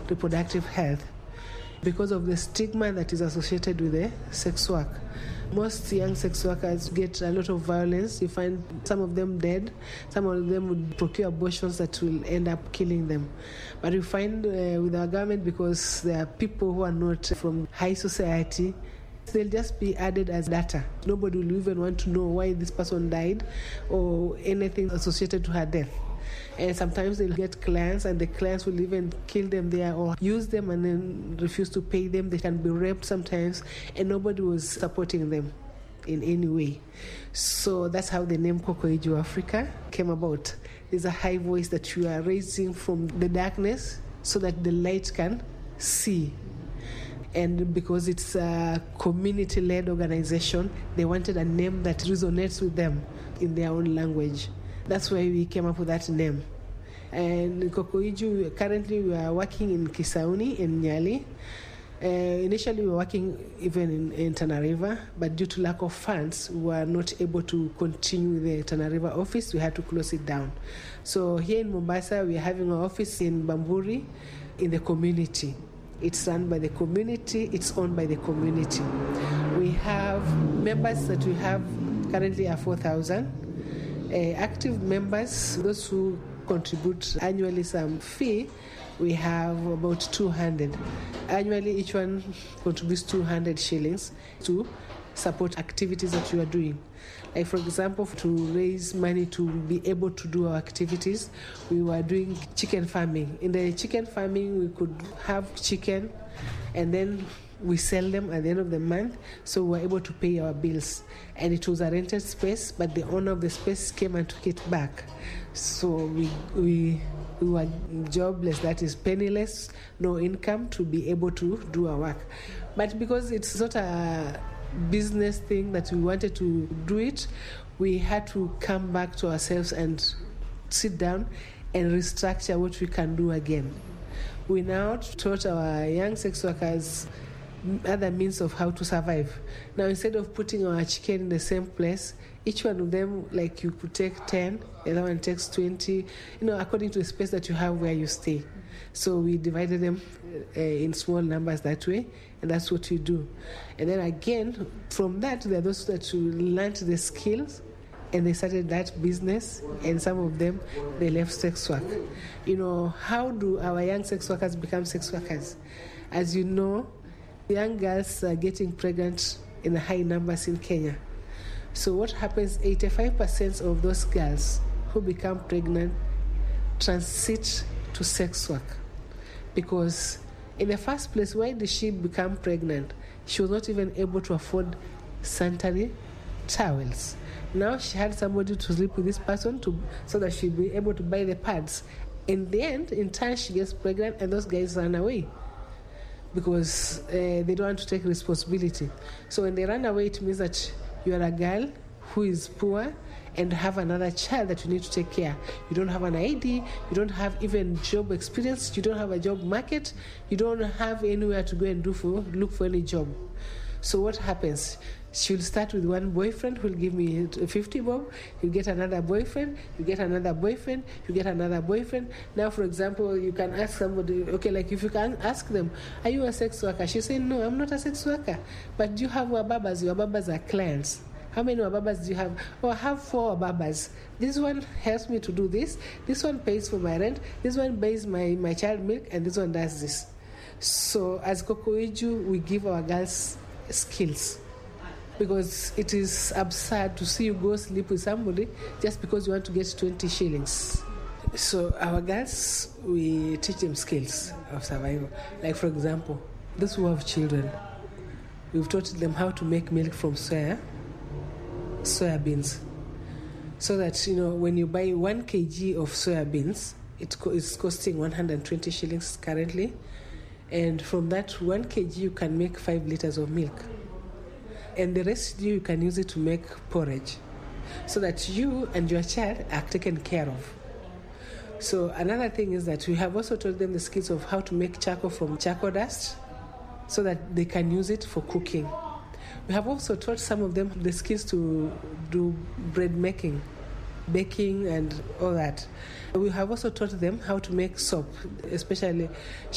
reproductive health because of the stigma that is associated with the sex work. Most young sex workers get a lot of violence. You find some of them dead. Some of them would procure abortions that will end up killing them. But we find with our government, because there are people who are not from high society, they'll just be added as data. Nobody will even want to know why this person died or anything associated to her death. And sometimes they'll get clients, and the clients will even kill them there or use them and then refuse to pay them. They can be raped sometimes, and nobody was supporting them in any way. So that's how the name Kokoiju Africa came about. There's a high voice that you are raising from the darkness so that the light can see. And because it's a community-led organization, they wanted a name that resonates with them in their own language. That's why we came up with that name. And Kokoiju, currently we are working in Kisauni, in Nyali. Initially we were working even in Tana River, but due to lack of funds, we were not able to continue the Tana River office. We had to close it down. So here in Mombasa, we are having an office in Bamburi in the community. It's run by the community, it's owned by the community. We have members that we have currently are 4,000. Active members, those who contribute annually some fee, we have about 200. Annually, each one contributes 200 shillings to support activities that you are doing. Like, for example, to raise money to be able to do our activities, we were doing chicken farming. In the chicken farming, we could have chicken and then we sell them at the end of the month, so we were able to pay our bills. And it was a rented space, but the owner of the space came and took it back. So we were jobless, that is penniless, no income to be able to do our work. But because it's not a business thing that we wanted to do it, we had to come back to ourselves and sit down and restructure what we can do again. We now taught our young sex workers other means of how to survive. Now, instead of putting our chicken in the same place, each one of them, like, you could take 10, the other one takes 20, according to the space that you have where you stay. So we divided them in small numbers that way, and that's what we do. And then again, from that, there are those that learned the skills and they started that business, and some of them, they left sex work. How do our young sex workers become sex workers? As you know, young girls are getting pregnant in high numbers in Kenya. So what happens, 85% of those girls who become pregnant transit to sex work. Because in the first place, why did she become pregnant? She was not even able to afford sanitary towels. Now she had somebody to sleep with this person so that she'd be able to buy the pads. In the end, in time, she gets pregnant and those guys run away, because they don't want to take responsibility. So when they run away, it means that you are a girl who is poor and have another child that you need to take care. You don't have an ID, you don't have even job experience, you don't have a job market, you don't have anywhere to go and look for any job. So what happens? She'll start with one boyfriend who'll give me 50 bob. You get another boyfriend, you get another boyfriend, you get another boyfriend. Now, for example, you can ask somebody, okay, like if you can ask them, are you a sex worker? She'll say, no, I'm not a sex worker. But do you have wababas? Your wababas are clients. How many wababas do you have? Oh, I have 4 wababas. This one helps me to do this. This one pays for my rent. This one buys my child milk. And this one does this. So as Kokoiju, we give our girls skills. Because it is absurd to see you go sleep with somebody just because you want to get 20 shillings. So our girls, we teach them skills of survival. Like, for example, those who have children, we've taught them how to make milk from soya beans. So that, when you buy 1 kg of soya beans, it's costing 120 shillings currently. And from that 1 kg, you can make 5 liters of milk. And the residue, you can use it to make porridge, so that you and your child are taken care of. So another thing is that we have also taught them the skills of how to make charcoal from charcoal dust, so that they can use it for cooking. We have also taught some of them the skills to do bread making, baking, and all that. We have also taught them how to make soap, especially